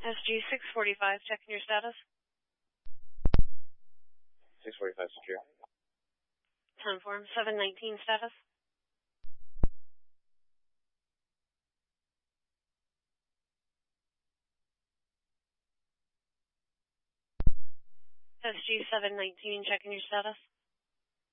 SG 645, checking your status. 645 secure. 10 form, 719 status. SG 719, checking your status.